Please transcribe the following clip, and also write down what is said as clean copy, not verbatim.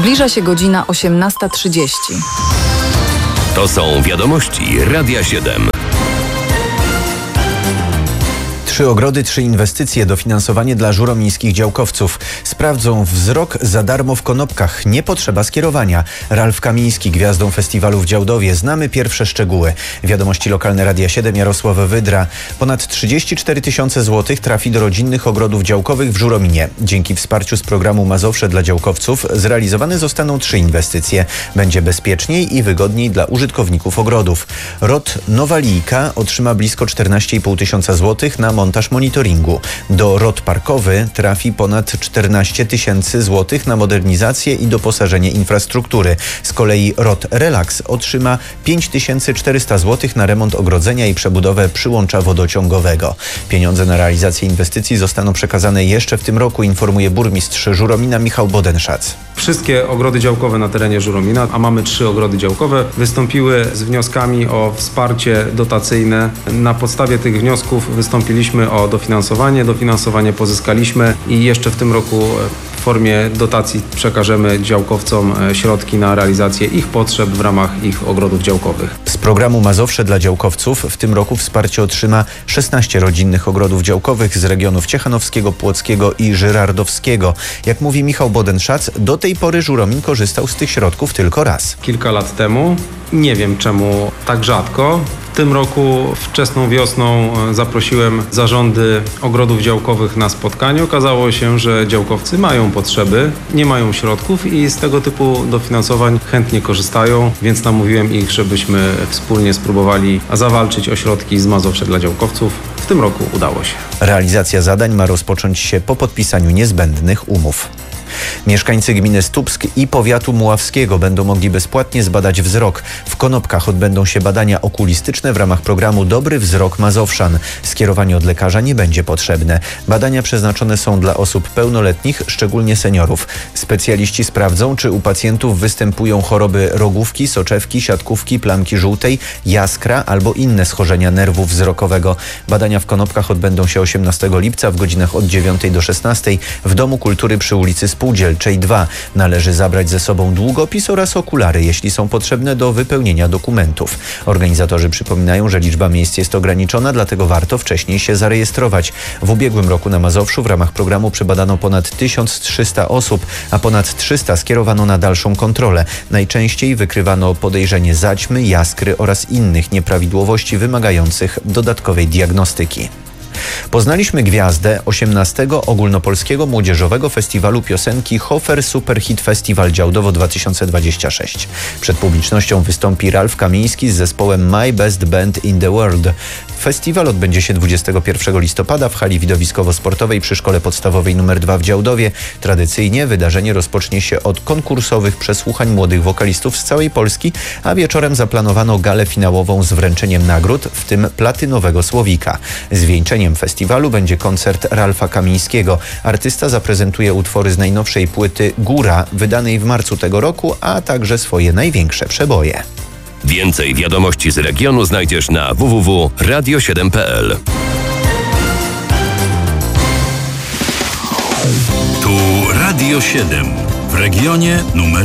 Zbliża się godzina 18:30. To są wiadomości Radia 7. 3 ogrody, 3 inwestycje, dofinansowanie dla żuromińskich działkowców. Sprawdzą wzrok za darmo w Konopkach. Nie potrzeba skierowania. Ralf Kamiński, gwiazdą festiwalu w Działdowie. Znamy pierwsze szczegóły. Wiadomości lokalne Radia 7, Jarosław Wydra. Ponad 34 tysiące złotych trafi do rodzinnych ogrodów działkowych w Żurominie. Dzięki wsparciu z programu Mazowsze dla działkowców zrealizowane zostaną 3 inwestycje. Będzie bezpieczniej i wygodniej dla użytkowników ogrodów. ROT Nowa Lijka otrzyma blisko 14,5 tysiąca złotych na montaż monitoringu. Do ROT Parkowy trafi ponad 14 tysięcy złotych na modernizację i doposażenie infrastruktury. Z kolei ROT Relax otrzyma 5400 złotych na remont ogrodzenia i przebudowę przyłącza wodociągowego. Pieniądze na realizację inwestycji zostaną przekazane jeszcze w tym roku, informuje burmistrz Żuromina Michał Bodenszac. Wszystkie ogrody działkowe na terenie Żuromina, a mamy 3 ogrody działkowe, wystąpiły z wnioskami o wsparcie dotacyjne. Na podstawie tych wniosków wystąpiliśmy o dofinansowanie. Dofinansowanie pozyskaliśmy i jeszcze w tym roku w formie dotacji przekażemy działkowcom środki na realizację ich potrzeb w ramach ich ogrodów działkowych. Z programu Mazowsze dla działkowców w tym roku wsparcie otrzyma 16 rodzinnych ogrodów działkowych z regionów ciechanowskiego, płockiego i żyrardowskiego. Jak mówi Michał Bodenszac, do tej pory Żuromin korzystał z tych środków tylko raz. Kilka lat temu, nie wiem czemu tak rzadko, w tym roku wczesną wiosną zaprosiłem zarządy ogrodów działkowych na spotkanie. Okazało się, że działkowcy mają potrzeby, nie mają środków i z tego typu dofinansowań chętnie korzystają, więc namówiłem ich, żebyśmy wspólnie spróbowali zawalczyć o środki z Mazowsze dla działkowców. W tym roku udało się. Realizacja zadań ma rozpocząć się po podpisaniu niezbędnych umów. Mieszkańcy gminy Stupsk i powiatu muławskiego będą mogli bezpłatnie zbadać wzrok. W Konopkach odbędą się badania okulistyczne w ramach programu Dobry Wzrok Mazowszan. Skierowanie od lekarza nie będzie potrzebne. Badania przeznaczone są dla osób pełnoletnich, szczególnie seniorów. Specjaliści sprawdzą, czy u pacjentów występują choroby rogówki, soczewki, siatkówki, plamki żółtej, jaskra albo inne schorzenia nerwu wzrokowego. Badania w Konopkach odbędą się 18 lipca w godzinach od 9 do 16 w Domu Kultury przy ulicy Spółdzielczej 2. Należy zabrać ze sobą długopis oraz okulary, jeśli są potrzebne do wypełnienia dokumentów. Organizatorzy przypominają, że liczba miejsc jest ograniczona, dlatego warto wcześniej się zarejestrować. W ubiegłym roku na Mazowszu w ramach programu przebadano ponad 1300 osób, a ponad 300 skierowano na dalszą kontrolę. Najczęściej wykrywano podejrzenie zaćmy, jaskry oraz innych nieprawidłowości wymagających dodatkowej diagnostyki. Poznaliśmy gwiazdę 18. Ogólnopolskiego Młodzieżowego Festiwalu Piosenki Hofer Superhit Festival Działdowo 2026. Przed publicznością wystąpi Ralf Kamiński z zespołem My Best Band in the World. Festiwal odbędzie się 21 listopada w hali widowiskowo-sportowej przy Szkole Podstawowej nr 2 w Działdowie. Tradycyjnie wydarzenie rozpocznie się od konkursowych przesłuchań młodych wokalistów z całej Polski, a wieczorem zaplanowano galę finałową z wręczeniem nagród, w tym platynowego słowika. Zwieńczeniem festiwalu będzie koncert Ralfa Kamińskiego. Artysta zaprezentuje utwory z najnowszej płyty Góra, wydanej w marcu tego roku, a także swoje największe przeboje. Więcej wiadomości z regionu znajdziesz na www.radio7.pl. Tu Radio 7 w regionie numer